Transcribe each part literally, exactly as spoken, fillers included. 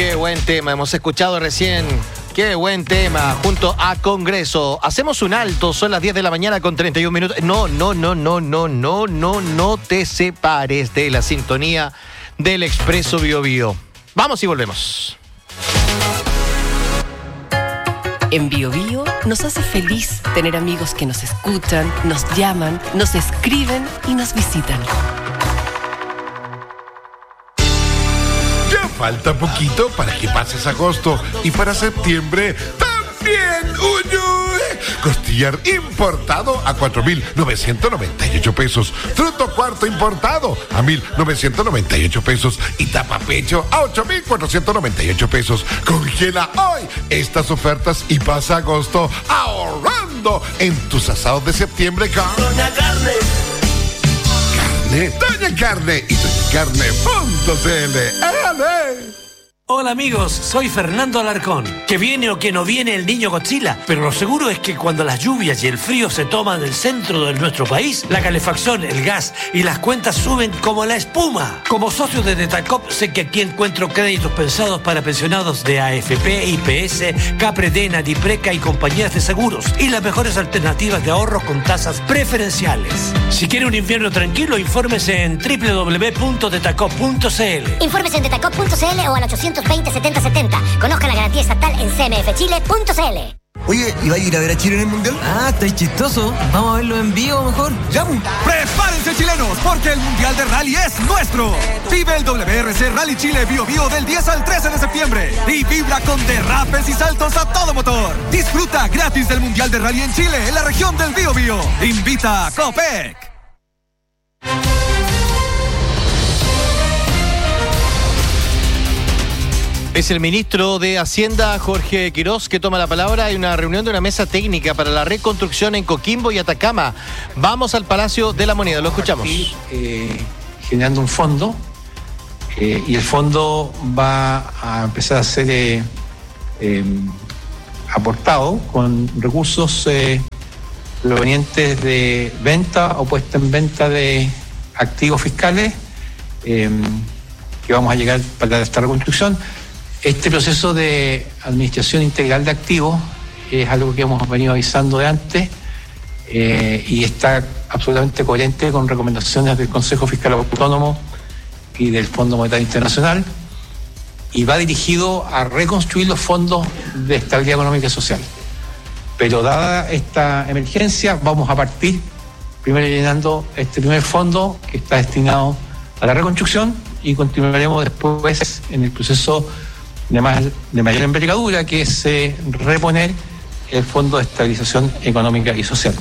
Qué buen tema, hemos escuchado recién. Qué buen tema, junto a Congreso. Hacemos un alto, son las diez de la mañana con treinta y un minutos. No, no, no, no, no, no, no, no te separes de la sintonía del Expreso Bio Bio. Vamos y volvemos. En Bio Bio nos hace feliz tener amigos que nos escuchan, nos llaman, nos escriben y nos visitan. Falta poquito para que pases agosto y para septiembre también. ¡Uy, uy! Costillar importado a cuatro mil novecientos noventa y ocho pesos. Fruto cuarto importado a mil novecientos noventa y ocho pesos. Y tapa pecho a ocho mil cuatrocientos noventa y ocho pesos. Congela hoy estas ofertas y pasa agosto ahorrando en tus asados de septiembre con Doña Carne. Doña Carne y doña carne punto c l. ¡Ale! Hola amigos, soy Fernando Alarcón. Que viene o que no viene el niño Godzilla, pero lo seguro es que cuando las lluvias y el frío se toman el centro de nuestro país, la calefacción, el gas y las cuentas suben como la espuma. Como socio de Detacop sé que aquí encuentro créditos pensados para pensionados de A F P, I P S, Capredena, Dipreca y compañías de seguros y las mejores alternativas de ahorro con tasas preferenciales. Si quiere un invierno tranquilo, infórmese en doble u doble u doble u punto detacop punto c l. Infórmese en detacop punto c l o al ochocientos veinte setenta setenta. Conozca la garantía estatal en c m f chile punto c l. Oye, ¿y va a ir a ver a Chile en el Mundial? Ah, estáis chistoso. Vamos a verlo en vivo mejor. ¡Ya! ¡Prepárense, chilenos! Porque el Mundial de Rally es nuestro. Vive el W R C Rally Chile Bio Bio del diez al trece de septiembre. Y vibra con derrapes y saltos a todo motor. Disfruta gratis del Mundial de Rally en Chile, en la región del Bio Bio. Invita a Copec. Es el ministro de Hacienda, Jorge Quirós, que toma la palabra. Hay una reunión de una mesa técnica para la reconstrucción en Coquimbo y Atacama. Vamos al Palacio de la Moneda, lo escuchamos. Aquí, eh, generando un fondo, eh, y el fondo va a empezar a ser eh, eh, aportado con recursos eh, provenientes de venta o puesta en venta de activos fiscales eh, que vamos a llegar para esta reconstrucción. Este proceso de administración integral de activos es algo que hemos venido avisando de antes eh, y está absolutamente coherente con recomendaciones del Consejo Fiscal Autónomo y del Fondo Monetario Internacional, y va dirigido a reconstruir los fondos de estabilidad económica y social. Pero dada esta emergencia, vamos a partir primero llenando este primer fondo que está destinado a la reconstrucción y continuaremos después en el proceso de, más, de mayor envergadura, que es eh, reponer el Fondo de Estabilización Económica y Social.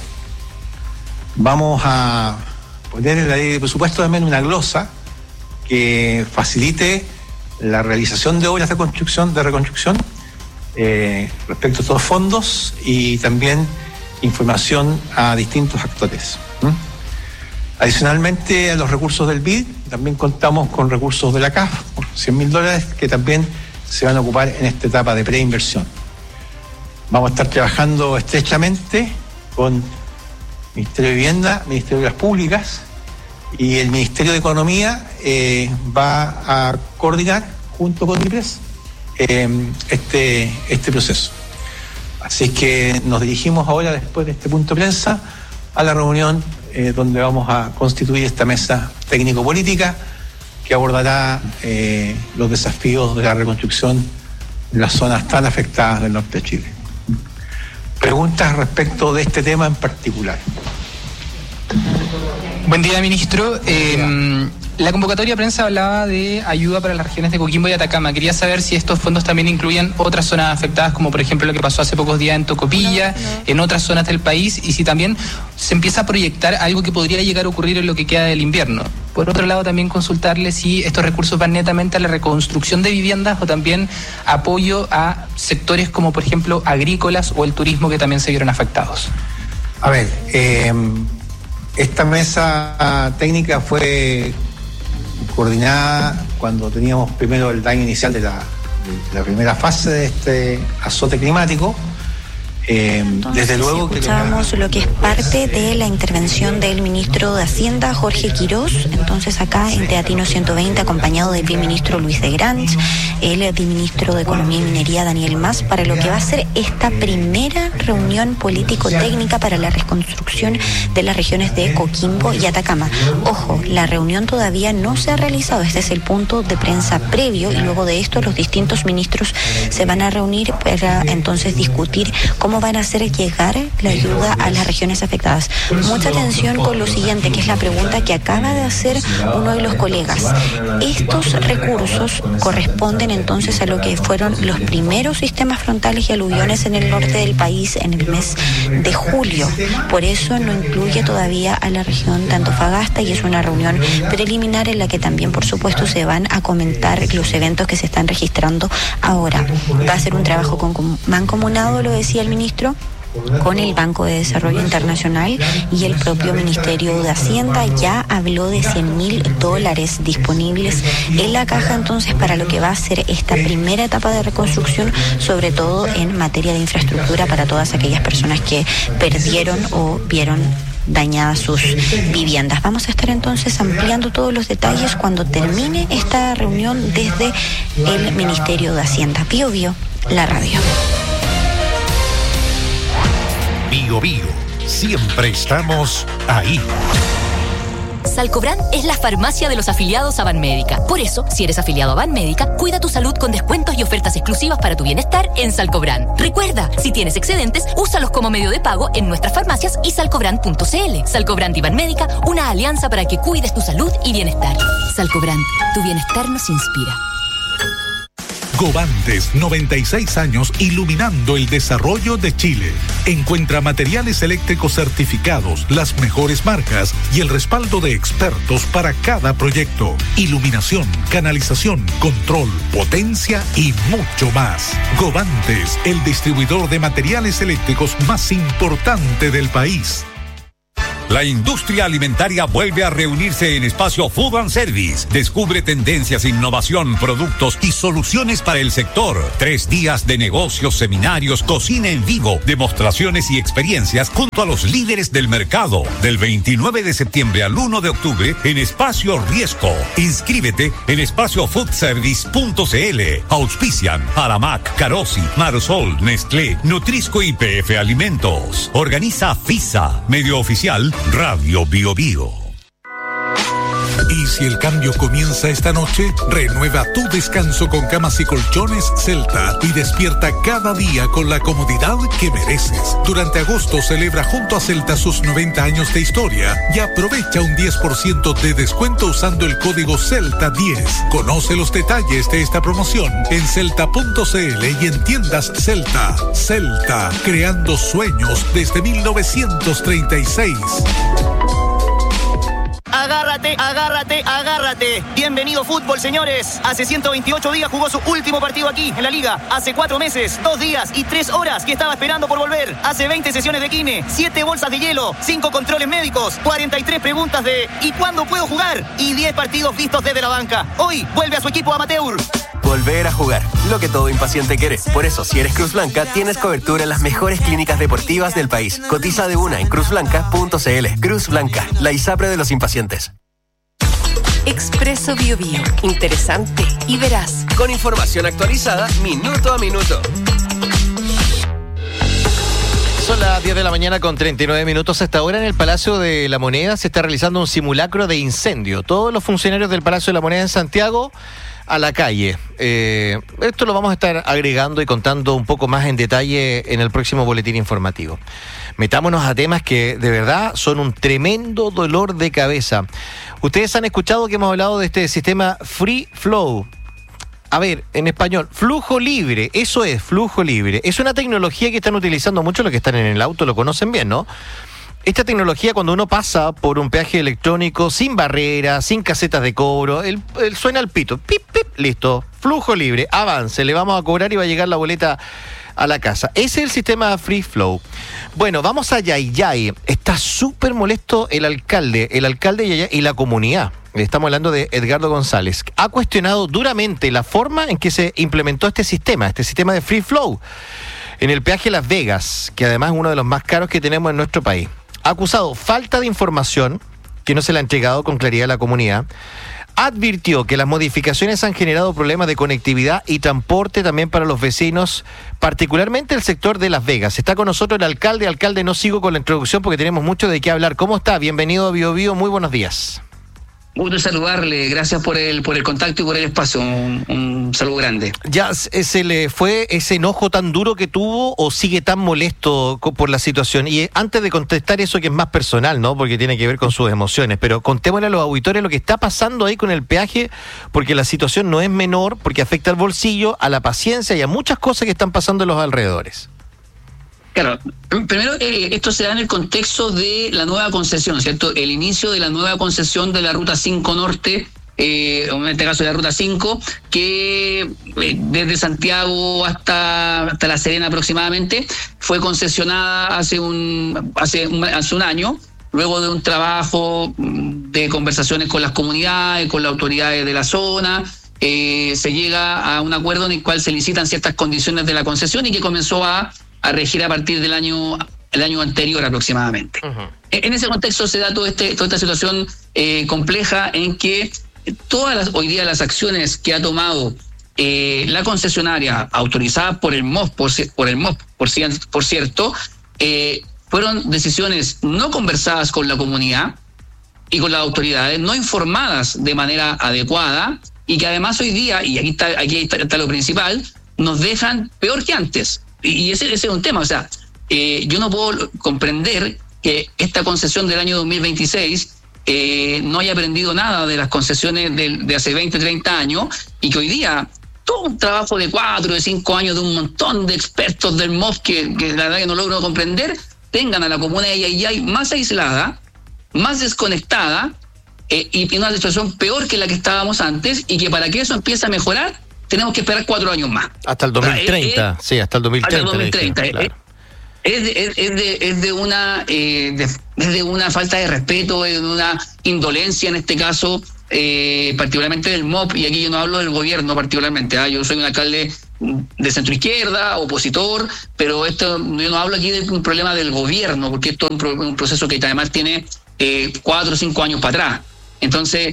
Vamos a poner en la ley de presupuesto también una glosa que facilite la realización de obras de construcción, de reconstrucción eh, respecto a estos fondos, y también información a distintos actores. ¿Mm? Adicionalmente a los recursos del B I D, también contamos con recursos de la C A F, por cien mil dólares, que también se van a ocupar en esta etapa de preinversión. Vamos a estar trabajando estrechamente con el Ministerio de Vivienda, Ministerio de Obras Públicas, y el Ministerio de Economía eh, va a coordinar junto con MIPRES eh, este, este proceso. Así que nos dirigimos ahora, después de este punto de prensa, a la reunión eh, donde vamos a constituir esta mesa técnico-política que abordará eh, los desafíos de la reconstrucción de las zonas tan afectadas del norte de Chile. Preguntas respecto de este tema en particular. Buen día, ministro. Eh, la convocatoria de prensa hablaba de ayuda para las regiones de Coquimbo y Atacama. Quería saber si estos fondos también incluyen otras zonas afectadas, como por ejemplo lo que pasó hace pocos días en Tocopilla, no, no. en otras zonas del país, y si también se empieza a proyectar algo que podría llegar a ocurrir en lo que queda del invierno. Por otro lado, también consultarle si estos recursos van netamente a la reconstrucción de viviendas o también apoyo a sectores como por ejemplo agrícolas o el turismo, que también se vieron afectados. A ver, eh, esta mesa técnica fue coordinada cuando teníamos primero el daño inicial de la, de la primera fase de este azote climático. Eh, desde luego que escuchábamos lo que es parte de la intervención del ministro de Hacienda, Jorge Quirós, entonces acá en Teatino ciento veinte, acompañado del viceministro Luis de Granch, el viceministro de Economía y Minería, Daniel Mas, para lo que va a ser esta primera reunión político-técnica para la reconstrucción de las regiones de Coquimbo y Atacama. Ojo, la reunión todavía no se ha realizado, este es el punto de prensa previo, y luego de esto los distintos ministros se van a reunir para entonces discutir cómo van a hacer llegar la ayuda a las regiones afectadas. Mucha atención con lo siguiente, que es la pregunta que acaba de hacer uno de los colegas. Estos recursos corresponden entonces a lo que fueron los primeros sistemas frontales y aluviones en el norte del país en el mes de julio. Por eso no incluye todavía a la región de Antofagasta, y es una reunión preliminar en la que también, por supuesto, se van a comentar los eventos que se están registrando ahora. Va a ser un trabajo con, mancomunado, lo decía el ministro, con el Banco de Desarrollo Internacional y el propio Ministerio de Hacienda. Ya habló de cien mil dólares disponibles en la caja entonces para lo que va a ser esta primera etapa de reconstrucción, sobre todo en materia de infraestructura para todas aquellas personas que perdieron o vieron dañadas sus viviendas. Vamos a estar entonces ampliando todos los detalles cuando termine esta reunión desde el Ministerio de Hacienda. Bío Bío, la radio. Bío Bío, siempre estamos ahí. Salcobran es la farmacia de los afiliados a Banmédica. Por eso, si eres afiliado a Banmédica, cuida tu salud con descuentos y ofertas exclusivas para tu bienestar en Salcobran. Recuerda, si tienes excedentes, úsalos como medio de pago en nuestras farmacias y salcobran punto c l. Salcobran y Banmédica, una alianza para que cuides tu salud y bienestar. Salcobran, tu bienestar nos inspira. Govantes, noventa y seis años iluminando el desarrollo de Chile. Encuentra materiales eléctricos certificados, las mejores marcas y el respaldo de expertos para cada proyecto. Iluminación, canalización, control, potencia y mucho más. Govantes, el distribuidor de materiales eléctricos más importante del país. La industria alimentaria vuelve a reunirse en Espacio Food and Service. Descubre tendencias, innovación, productos y soluciones para el sector. Tres días de negocios, seminarios, cocina en vivo, demostraciones y experiencias junto a los líderes del mercado. Del veintinueve de septiembre al uno de octubre en Espacio Riesco. Inscríbete en espacio food service punto c l. Auspician Aramac, Carosi, Marsol, Nestlé, Nutrisco y P F Alimentos. Organiza FISA, medio oficial Radio Bío Bío. Y si el cambio comienza esta noche, renueva tu descanso con camas y colchones Celta y despierta cada día con la comodidad que mereces. Durante agosto celebra junto a Celta sus noventa años de historia y aprovecha un diez por ciento de descuento usando el código Celta diez. Conoce los detalles de esta promoción en celta punto c l y en tiendas Celta. Celta, creando sueños desde mil novecientos treinta y seis. Agárrate, agárrate, agárrate. Bienvenido fútbol, señores. Hace ciento veintiocho días jugó su último partido aquí, en la Liga. Hace cuatro meses, dos días y tres horas que estaba esperando por volver. Hace veinte sesiones de kine, siete bolsas de hielo, cinco controles médicos, cuarenta y tres preguntas de ¿y cuándo puedo jugar? Y diez partidos vistos desde la banca. Hoy vuelve a su equipo amateur. Volver a jugar, lo que todo impaciente quiere. Por eso, si eres Cruz Blanca, tienes cobertura en las mejores clínicas deportivas del país. Cotiza de una en cruz blanca punto c l. Cruz Blanca, la ISAPRE de los impacientes. Expreso Bío Bío. Interesante y veraz. Con información actualizada minuto a minuto. Son las diez de la mañana con treinta y nueve minutos. Hasta ahora en el Palacio de la Moneda se está realizando un simulacro de incendio. Todos los funcionarios del Palacio de la Moneda en Santiago a la calle. Eh, esto lo vamos a estar agregando y contando un poco más en detalle en el próximo boletín informativo. Metámonos a temas que de verdad son un tremendo dolor de cabeza. Ustedes han escuchado que hemos hablado de este sistema Free Flow. A ver, en español, flujo libre, eso es, flujo libre. Es una tecnología que están utilizando mucho los que están en el auto, lo conocen bien, ¿no? Esta tecnología, cuando uno pasa por un peaje electrónico sin barreras, sin casetas de cobro, el, el suena el pito, pip, pip, listo, flujo libre, avance, le vamos a cobrar y va a llegar la boleta a la casa. Ese es el sistema Free Flow. Bueno, vamos a Yayay. Está súper molesto el alcalde, el alcalde de Yayay y la comunidad. Estamos hablando de Edgardo González. Ha cuestionado duramente la forma en que se implementó este sistema, este sistema de Free Flow. en el peaje Las Vegas, que además es uno de los más caros que tenemos en nuestro país. Ha acusado falta de información, que no se le ha entregado con claridad a la comunidad. Advirtió que las modificaciones han generado problemas de conectividad y transporte también para los vecinos, particularmente el sector de Las Vegas. Está con nosotros el alcalde. Alcalde, no sigo con la introducción porque tenemos mucho de qué hablar. ¿Cómo está? Bienvenido a Bio Bio. Muy buenos días. Gusto saludarle, gracias por el por el contacto y por el espacio, un, un saludo grande. ¿Ya se le fue ese enojo tan duro que tuvo o sigue tan molesto por la situación? Y antes de contestar eso, que es más personal, ¿no? Porque tiene que ver con sus emociones, pero contémosle a los auditores lo que está pasando ahí con el peaje, porque la situación no es menor, porque afecta al bolsillo, a la paciencia y a muchas cosas que están pasando en los alrededores. Claro, primero eh, esto se da en el contexto de la nueva concesión, ¿cierto? El inicio de la nueva concesión de la Ruta cinco Norte, eh, en este caso de la Ruta cinco, que eh, desde Santiago hasta, hasta La Serena aproximadamente, fue concesionada hace un, hace un, hace un año, luego de un trabajo de conversaciones con las comunidades, con las autoridades de la zona. Eh, se llega a un acuerdo en el cual se licitan ciertas condiciones de la concesión y que comenzó a a regir a partir del año el año anterior aproximadamente. Uh-huh. En ese contexto se da todo este, toda esta situación eh, compleja en que todas las, hoy día las acciones que ha tomado eh, la concesionaria autorizada por el M O F, por, por el M O F, por, por cierto, eh, fueron decisiones no conversadas con la comunidad y con las autoridades, no informadas de manera adecuada y que además hoy día, y aquí está, aquí está, está lo principal, nos dejan peor que antes. Y ese, ese es un tema, o sea, eh, yo no puedo comprender que esta concesión del año dos mil veintiséis eh, no haya aprendido nada de las concesiones de, de hace veinte, treinta años y que hoy día todo un trabajo de cuatro, de cinco años de un montón de expertos del M O F que, que la verdad que no logro comprender, tengan a la comuna de Yayay más aislada, más desconectada eh, y en una situación peor que la que estábamos antes y que para que eso empiece a mejorar tenemos que esperar cuatro años más. Hasta el dos mil treinta, es, sí, hasta el dos mil treinta. Hasta el dos mil treinta. Dije, claro. es, de, es, es, de, es de una eh, de, es de una falta de respeto, es de una indolencia en este caso, eh, particularmente del M O P, y aquí yo no hablo del gobierno particularmente, ¿eh? Yo soy un alcalde de centro izquierda, opositor, pero esto yo no hablo aquí de un problema del gobierno, porque esto es un, pro, un proceso que además tiene eh, cuatro o cinco años para atrás. Entonces,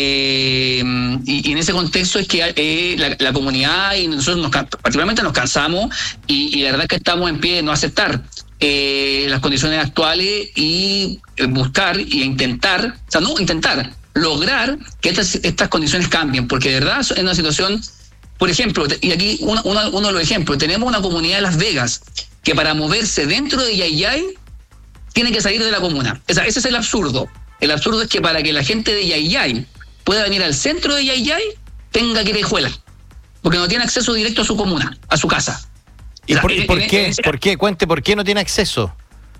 Eh, y, y en ese contexto es que eh, la, la comunidad y nosotros nos, particularmente nos cansamos y, y la verdad es que estamos en pie de no aceptar eh, las condiciones actuales y buscar y intentar, o sea, no intentar, lograr que estas, estas condiciones cambien, porque de verdad es una situación, por ejemplo, y aquí uno, uno, uno de los ejemplos, tenemos una comunidad de Las Vegas que para moverse dentro de Yayay tiene que salir de la comuna. O sea, ese es el absurdo. El absurdo es que para que la gente de Yayay pueda venir al centro de Yayay, tenga que ir a Ijuela, porque no tiene acceso directo a su comuna, a su casa. ¿Y o sea, por, en, ¿por, en, qué? En ese... ¿por qué? Cuente, ¿por qué no tiene acceso?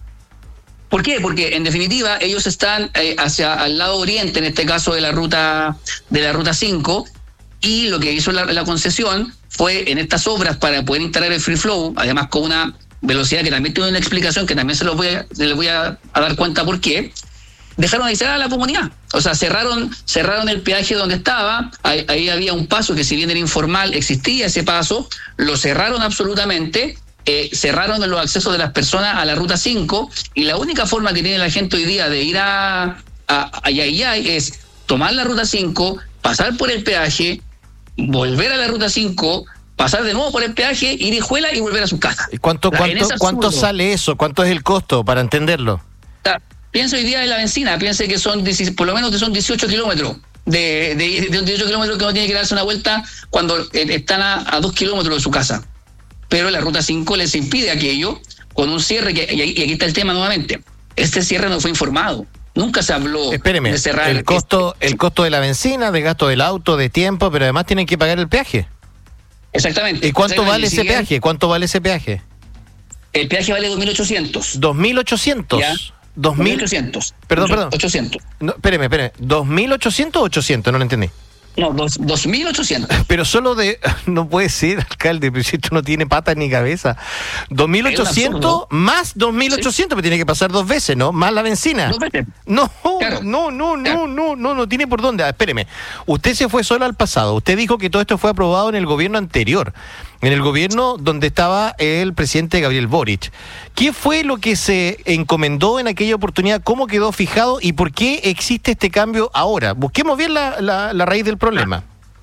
¿Por qué? Porque en definitiva ellos están eh, hacia al lado oriente, en este caso de la ruta de la ruta cinco, y lo que hizo la, la concesión fue en estas obras para poder instalar el free flow, además con una velocidad que también tiene una explicación que también se los voy a, se les voy a, a dar cuenta por qué. Dejaron de aislar a la comunidad, o sea, cerraron cerraron el peaje donde estaba, ahí, ahí había un paso que si bien era informal, existía ese paso, lo cerraron absolutamente, eh, cerraron los accesos de las personas a la ruta cinco, y la única forma que tiene la gente hoy día de ir a, a, a Yayay es tomar la ruta cinco, pasar por el peaje, volver a la ruta cinco, pasar de nuevo por el peaje, ir a Ijuela y volver a su casa. ¿Y cuánto, cuánto, cuánto sale eso? ¿Cuánto es el costo para entenderlo? O sea, pienso hoy día en la benzina, piense que son por lo menos que son dieciocho kilómetros, de, de, de dieciocho kilómetros que uno tiene que darse una vuelta cuando están a, a dos kilómetros de su casa. Pero la ruta cinco les impide aquello con un cierre, que, y aquí está el tema nuevamente, este cierre no fue informado, nunca se habló Espéreme, de cerrar. El costo, este... el costo de la benzina, de gasto del auto, de tiempo, pero además tienen que pagar el peaje. Exactamente. ¿Y cuánto exactamente. vale ese Siguen... peaje? ¿Cuánto vale ese peaje? El peaje vale dos mil ochocientos. ¿dos mil ochocientos? ¿Ya? dos mil ochocientos. Perdón, perdón. ochocientos. No, espéreme, espéreme. ¿dos mil ochocientos o ochocientos? No lo entendí. No, dos mil ochocientos. Pero solo de... No puede ser, alcalde, pero si esto no tiene patas ni cabeza. dos mil ochocientos más dos mil ochocientos, sí. Me tiene que pasar dos veces, ¿no? Más la benzina. Dos veces. No, claro. no, no, no, claro. no, no, no tiene por dónde. Ah, espéreme. Usted se fue solo al pasado. Usted dijo que todo esto fue aprobado en el gobierno anterior. en el gobierno donde estaba el presidente Gabriel Boric. ¿Qué fue lo que se encomendó en aquella oportunidad? ¿Cómo quedó fijado? ¿Y por qué existe este cambio ahora? Busquemos bien la, la, la raíz del problema.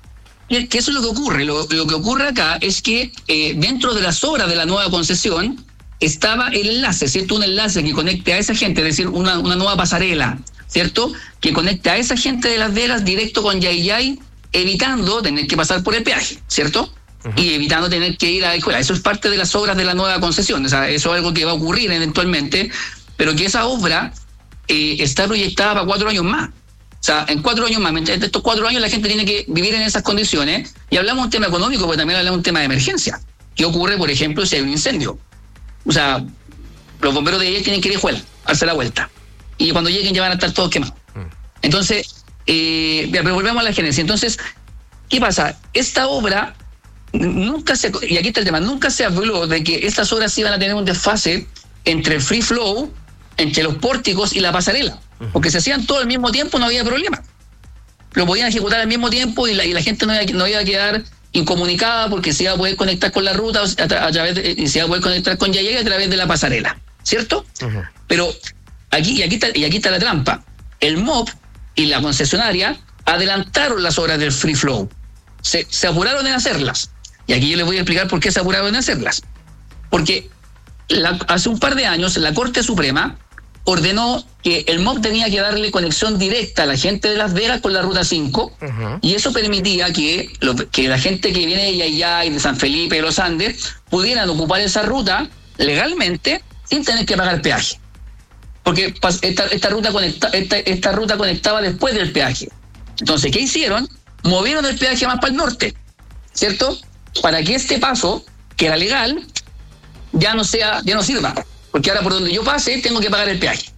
Que eso es lo que ocurre. Lo, lo que ocurre acá es que eh, dentro de las obras de la nueva concesión estaba el enlace, ¿cierto? Un enlace que conecte a esa gente, es decir, una, una nueva pasarela, ¿cierto? Que conecte a esa gente de Las Vegas directo con Yayay, evitando tener que pasar por el peaje, ¿cierto? Uh-huh. Y evitando tener que ir a la escuela. Eso es parte de las obras de la nueva concesión. O sea, eso es algo que va a ocurrir eventualmente, pero que esa obra eh, está proyectada para cuatro años más. O sea, en cuatro años más, en estos cuatro años la gente tiene que vivir en esas condiciones. Y hablamos de un tema económico, pero también hablamos de un tema de emergencia. ¿Qué ocurre, por ejemplo, si hay un incendio? O sea, los bomberos de ayer tienen que ir a Juela, darse la vuelta. Y cuando lleguen ya van a estar todos quemados. Entonces, eh, pero volvemos a la génesis. Entonces, ¿qué pasa? Esta obra nunca se, y aquí está el tema, nunca se habló de que estas obras iban a tener un desfase entre el free flow, entre los pórticos y la pasarela. Porque se hacían todo al mismo tiempo, no había problema. Lo podían ejecutar al mismo tiempo y la, y la gente no iba, no iba a quedar incomunicada porque se iba a poder conectar con la ruta a, tra- a través de, y se iba a poder conectar con Yayay a través de la pasarela, ¿cierto? Uh-huh. Pero aquí y aquí está, y aquí está la trampa. El M O P y la concesionaria adelantaron las obras del free flow. Se, se apuraron en hacerlas. Y aquí yo les voy a explicar por qué se apuraron en hacerlas. Porque la, hace un par de años la Corte Suprema ordenó que el M O P tenía que darle conexión directa a la gente de Las Vegas con la Ruta cinco, uh-huh. y eso permitía que, lo, que la gente que viene de Yayay, de San Felipe, de los Andes, pudieran ocupar esa ruta legalmente sin tener que pagar peaje. Porque esta, esta, ruta conecta, esta, esta ruta conectaba después del peaje. Entonces, ¿qué hicieron? Movieron el peaje más para el norte, ¿cierto? Para que este paso, que era legal, ya no sea, ya no sirva. Porque ahora por donde yo pase tengo que pagar el peaje.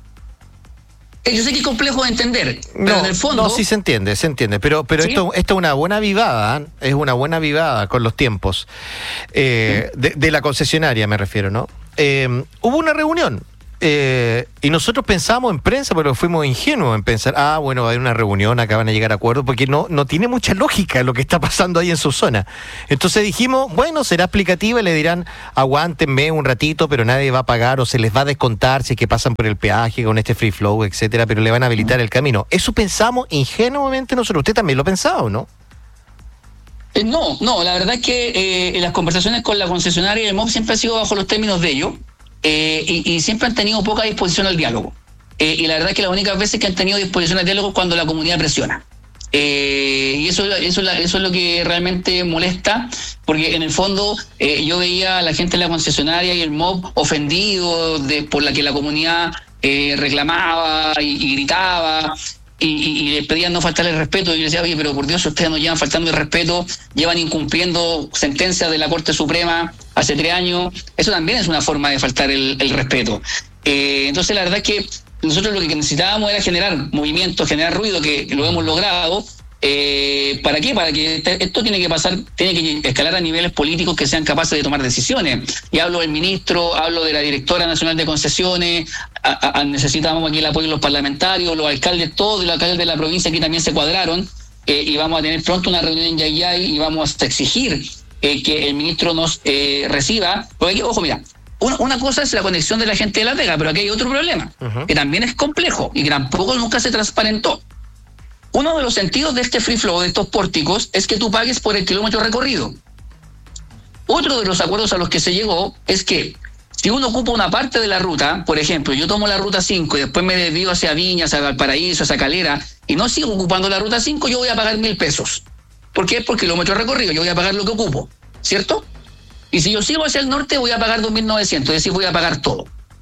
Yo sé que es complejo de entender, pero no, en el fondo... No, sí se entiende, se entiende. Pero, pero ¿sí? esto, esto es una buena vivada, ¿eh? Es una buena vivada con los tiempos. Eh, ¿Sí? de, de la concesionaria me refiero, ¿no? Eh, hubo una reunión. Eh, y nosotros pensamos en prensa, pero fuimos ingenuos en pensar, ah, bueno, va a haber una reunión, acá van a llegar a acuerdos, porque no, no tiene mucha lógica lo que está pasando ahí en su zona. Entonces dijimos, bueno, será explicativa y le dirán, aguántenme un ratito, pero nadie va a pagar o se les va a descontar si es que pasan por el peaje con este free flow, etcétera, pero le van a habilitar el camino. Eso pensamos ingenuamente nosotros. ¿Usted también lo ha pensado, no? Eh, no, no, la verdad es que eh, las conversaciones con la concesionaria y el M O P siempre han sido bajo los términos de ellos. Eh, y, y siempre han tenido poca disposición al diálogo. Eh, y la verdad es que las únicas veces que han tenido disposición al diálogo es cuando la comunidad presiona. Eh, y eso, eso, eso es lo que realmente molesta, porque en el fondo eh, yo veía a la gente de la concesionaria y el M O P ofendido de, por la que la comunidad eh, reclamaba y, y gritaba. Y, y, y les pedían no faltarle el respeto, y yo les decía, oye, pero por Dios, ustedes no llevan faltando el respeto, llevan incumpliendo sentencias de la Corte Suprema hace tres años, eso también es una forma de faltar el, el respeto. Eh, entonces la verdad es que nosotros lo que necesitábamos era generar movimiento, generar ruido, que, que lo hemos logrado. Eh, ¿Para qué? Para que esto tiene que pasar, tiene que escalar a niveles políticos que sean capaces de tomar decisiones. Y hablo del ministro, hablo de la directora nacional de concesiones, a, a, necesitamos aquí el apoyo de los parlamentarios, los alcaldes, todos los alcaldes de la provincia aquí también se cuadraron, eh, y vamos a tener pronto una reunión en Yayay y vamos a exigir eh, que el ministro nos eh, reciba. Porque aquí, ojo, mira, una, una cosa es la conexión de la gente de Las Vegas, pero aquí hay otro problema, uh-huh. que también es complejo y que tampoco nunca se transparentó. Uno de los sentidos de este free flow, de estos pórticos, es que tú pagues por el kilómetro recorrido. Otro de los acuerdos a los que se llegó es que si uno ocupa una parte de la ruta, por ejemplo, yo tomo la ruta cinco y después me desvío hacia Viña, hacia Valparaíso, hacia Calera, y no sigo ocupando la ruta cinco, yo voy a pagar mil pesos. ¿Por qué? Por kilómetro recorrido, yo voy a pagar lo que ocupo, ¿cierto? Y si yo sigo hacia el norte, voy a pagar dos mil novecientos, es decir, voy a pagar todo.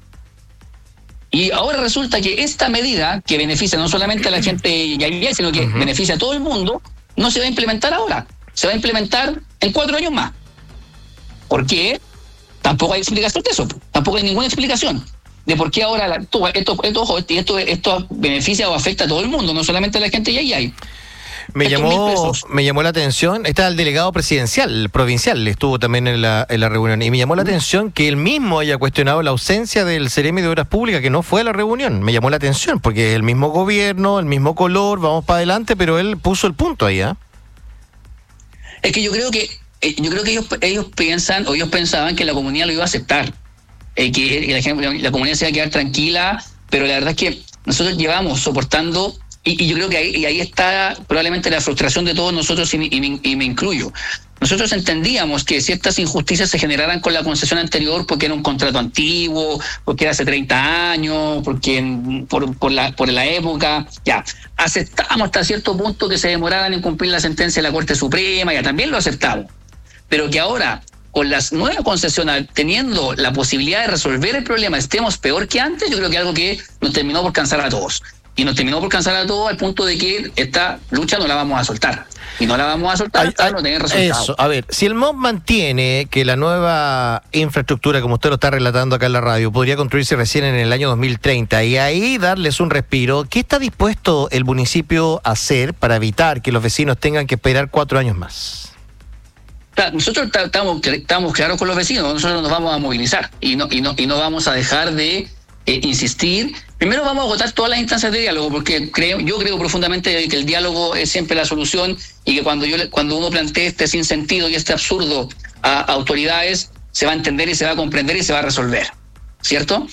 Y ahora resulta que esta medida, que beneficia no solamente a la gente de Yayay, sino que uh-huh. beneficia a todo el mundo, no se va a implementar ahora. Se va a implementar en cuatro años más. ¿Por qué? Tampoco hay explicación de eso. Tampoco hay ninguna explicación de por qué ahora la, esto, esto, esto, esto, esto beneficia o afecta a todo el mundo, no solamente a la gente de Yayay. Me llamó, me llamó la atención, está el delegado presidencial, el provincial, estuvo también en la, en la reunión, y me llamó la atención que él mismo haya cuestionado la ausencia del Ceremi de Obras Públicas, que no fue a la reunión. Me llamó la atención, porque es el mismo gobierno, el mismo color, vamos para adelante, pero él puso el punto ahí, ¿ah? ¿eh? Es que yo creo que eh, yo creo que ellos ellos piensan o ellos pensaban que la comunidad lo iba a aceptar, eh, que la, la comunidad se iba a quedar tranquila, pero la verdad es que nosotros llevamos soportando, y, y yo creo que ahí, y ahí está probablemente la frustración de todos nosotros, y, y, me, y me incluyo. Nosotros entendíamos que ciertas injusticias se generaran con la concesión anterior porque era un contrato antiguo, porque era hace treinta años, porque por, por, la, por la época, ya. Aceptamos hasta cierto punto que se demoraran en cumplir la sentencia de la Corte Suprema, ya también lo aceptamos. Pero que ahora, con las nuevas concesiones, teniendo la posibilidad de resolver el problema, estemos peor que antes, yo creo que es algo que nos terminó por cansar a todos. Y nos terminó por cansar a todos al punto de que esta lucha no la vamos a soltar. Y no la vamos a soltar hasta no tener resultados. Eso, a ver, si el M O B mantiene que la nueva infraestructura, como usted lo está relatando acá en la radio, podría construirse recién en el año dos mil treinta y ahí darles un respiro, ¿qué está dispuesto el municipio a hacer para evitar que los vecinos tengan que esperar cuatro años más? Nosotros estamos, estamos claros con los vecinos, nosotros nos vamos a movilizar y no, y no, y no vamos a dejar de eh, insistir. Primero vamos a agotar todas las instancias de diálogo, porque creo, yo creo profundamente que el diálogo es siempre la solución, y que cuando yo cuando uno plantee este sinsentido y este absurdo a, a autoridades, se va a entender y se va a comprender y se va a resolver, ¿cierto?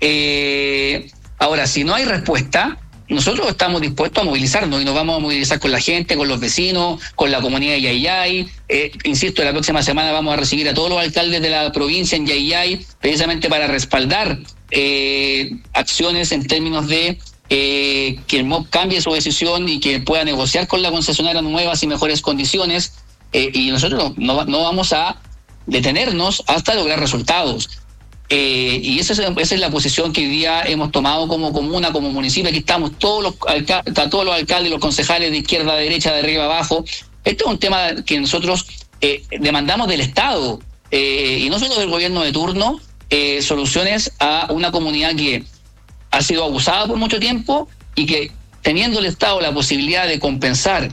Eh, ahora, si no hay respuesta, nosotros estamos dispuestos a movilizarnos y nos vamos a movilizar con la gente, con los vecinos, con la comunidad de Yayay. Eh, insisto, la próxima semana vamos a recibir a todos los alcaldes de la provincia en Yayay, precisamente para respaldar eh, acciones en términos de eh, que el M O B cambie su decisión y que pueda negociar con la concesionaria nuevas y mejores condiciones. Eh, y nosotros no, no vamos a detenernos hasta lograr resultados. Eh, y esa es, esa es la posición que hoy día hemos tomado como comuna, como municipio. Aquí estamos todos los, alca- todos los alcaldes, los concejales de izquierda a derecha, de arriba a abajo. Este es un tema que nosotros eh, demandamos del Estado eh, y no solo del gobierno de turno, eh, soluciones a una comunidad que ha sido abusada por mucho tiempo y que, teniendo el Estado la posibilidad de compensar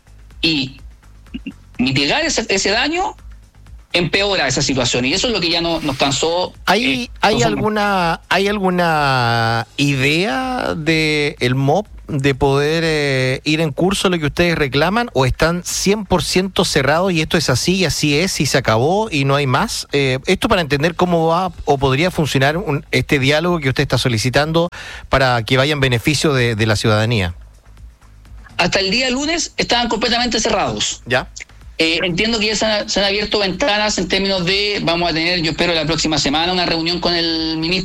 y mitigar ese, ese daño, empeora esa situación, y eso es lo que ya no, nos cansó. ¿Hay, eh, ¿hay alguna hay alguna idea de el M O B de poder eh, ir en curso lo que ustedes reclaman, o están cien por ciento cerrados y esto es así y así es y se acabó y no hay más? Eh, esto para entender cómo va o podría funcionar un, este diálogo que usted está solicitando para que vaya en beneficio de, de la ciudadanía. Hasta el día lunes estaban completamente cerrados. ¿Ya? Eh, entiendo que ya se han, se han abierto ventanas en términos de, vamos a tener, yo espero la próxima semana, una reunión con el ministro